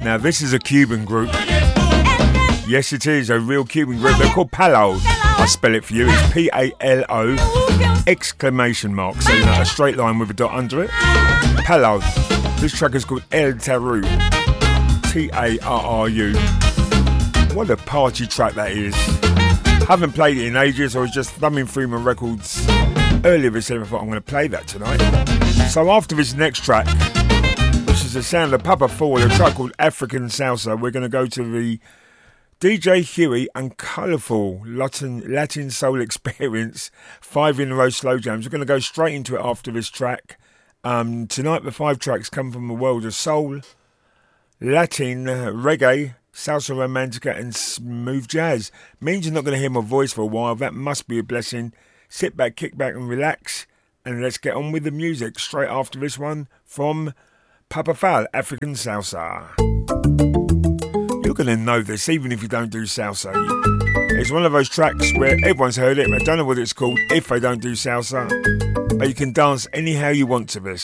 Now this is a Cuban group. Yes, it is a real Cuban group. They're called Palo. I spell it for you. It's P-A-L-O exclamation mark. So you know, a straight line with a dot under it. Palo. This track is called El Taru. T-A-R-R-U. What a party track that is. Haven't played it in ages. I was just thumbing through my records earlier this evening. I thought I'm going to play that tonight. So after this next track, which is the sound of Papa Fall, a track called African Salsa, we're going to go to the DJ Huey and colourful Latin Soul Experience 5 in a row slow jams. We're going to go straight into it after this track. Tonight the 5 tracks come from the world of soul, Latin, reggae, salsa romantica and smooth jazz. Means you're not going to hear my voice for a while. That must be a blessing. Sit back, kick back and relax, and let's get on with the music straight after this one from Papa Fall, African Salsa. You're going to know this even if you don't do salsa. It's one of those tracks where everyone's heard it, but I don't know what it's called if they don't do salsa. But you can dance anyhow you want to this.